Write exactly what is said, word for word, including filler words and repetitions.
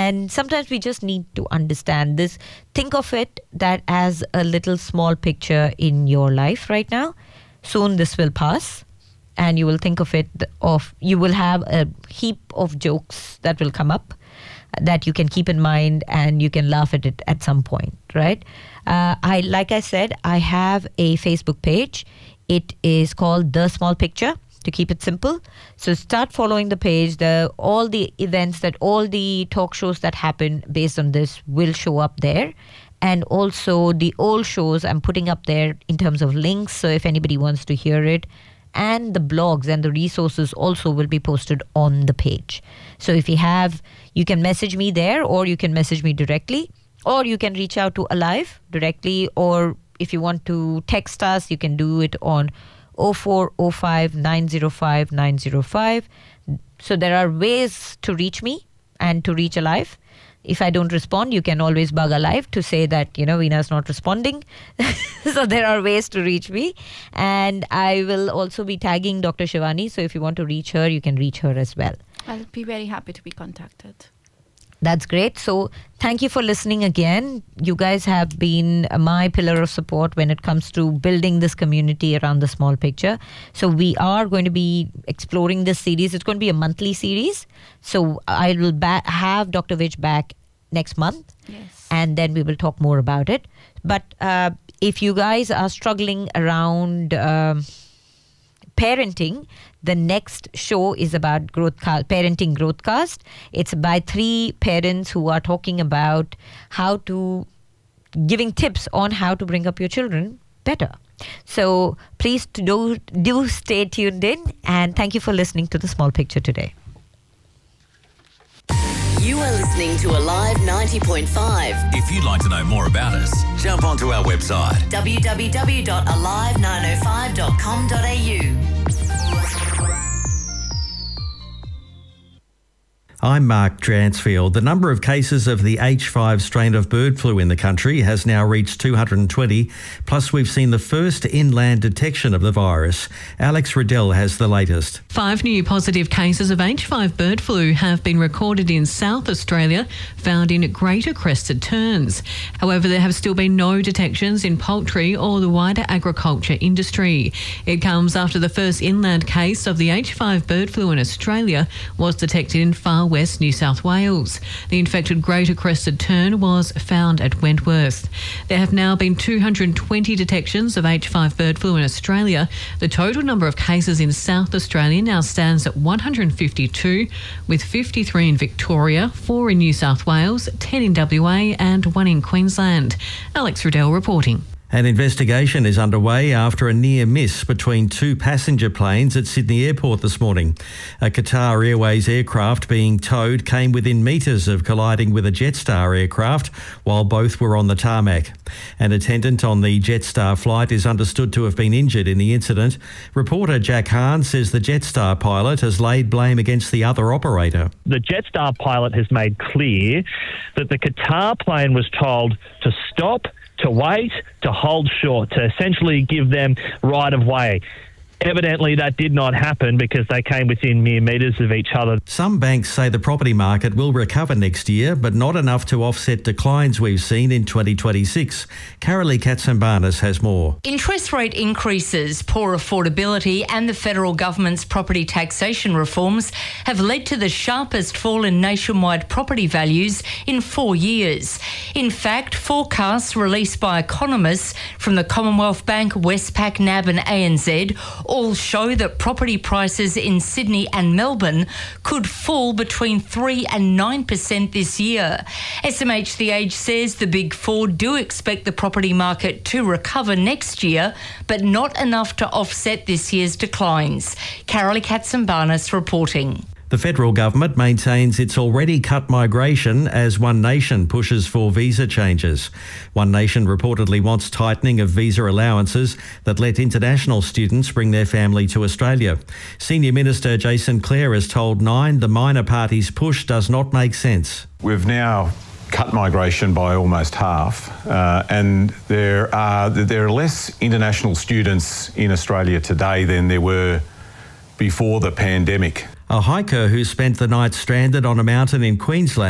And sometimes we just need to understand this. Think of it that as a little small picture in your life right now. Soon this will pass, and you will think of it of, you will have a heap of jokes that will come up that you can keep in mind, and you can laugh at it at some point, right? Uh, I, like I said, I have a Facebook page. It is called The Small Picture, to keep it simple. So start following the page. The all the events that all the talk shows that happen based on this will show up there. And also the old shows I'm putting up there in terms of links. So if anybody wants to hear it, and the blogs and the resources also will be posted on the page. So if you have, you can message me there, or you can message me directly, or you can reach out to Alive directly, or if you want to text us, you can do it on oh four oh five nine oh five nine oh five. So there are ways to reach me and to reach Alive. If I don't respond, you can always bug Alive to say that, you know, Veena's not responding. So there are ways to reach me. And I will also be tagging Doctor Shivani. So if you want to reach her, you can reach her as well. I'll be very happy to be contacted. That's great. So thank you for listening again. You guys have been my pillar of support when it comes to building this community around the small picture. So we are going to be exploring this series. It's going to be a monthly series. So I will ba- have Doctor Vij back next month. Yes. And then we will talk more about it. But uh, if you guys are struggling around um, parenting, the next show is about growth ca- parenting growthcast. It's by three parents who are talking about how to, giving tips on how to bring up your children better. So please do, do stay tuned in, and thank you for listening to The Small Picture today. You are listening to Alive ninety point five. If you'd like to know more about us, jump onto our website w w w dot alive nine oh five dot com dot a u. I'm Mark Dransfield. The number of cases of the H five strain of bird flu in the country has now reached two hundred twenty, plus we've seen the first inland detection of the virus. Alex Riddell has the latest. Five new positive cases of H five bird flu have been recorded in South Australia, found in Greater Crested Terns. However, there have still been no detections in poultry or the wider agriculture industry. It comes after the first inland case of the H five bird flu in Australia was detected in Far West New South Wales. The infected Greater Crested Tern was found at Wentworth. There have now been two hundred twenty detections of H five bird flu in Australia. The total number of cases in South Australia now stands at one hundred fifty-two, with fifty-three in Victoria, four in New South Wales, ten in W A and one in Queensland. Alex Riddell reporting. An investigation is underway after a near miss between two passenger planes at Sydney Airport this morning. A Qatar Airways aircraft being towed came within metres of colliding with a Jetstar aircraft while both were on the tarmac. An attendant on the Jetstar flight is understood to have been injured in the incident. Reporter Jack Hahn says the Jetstar pilot has laid blame against the other operator. The Jetstar pilot has made clear that the Qatar plane was told to stop, to wait, to hold short, to essentially give them right of way. Evidently, that did not happen because they came within mere metres of each other. Some banks say the property market will recover next year, but not enough to offset declines we've seen in twenty twenty-six. Carolee Katsambanis has more. Interest rate increases, poor affordability and the federal government's property taxation reforms have led to the sharpest fall in nationwide property values in four years. In fact, forecasts released by economists from the Commonwealth Bank, Westpac, N A B and A N Z all show that property prices in Sydney and Melbourne could fall between three and nine percent this year. S M H The Age says the Big Four do expect the property market to recover next year, but not enough to offset this year's declines. Carolee Katsambanis reporting. The federal government maintains it's already cut migration as One Nation pushes for visa changes. One Nation reportedly wants tightening of visa allowances that let international students bring their family to Australia. Senior Minister Jason Clare has told Nine the minor party's push does not make sense. We've now cut migration by almost half, uh, and there are there are less international students in Australia today than there were before the pandemic. A hiker who spent the night stranded on a mountain in Queensland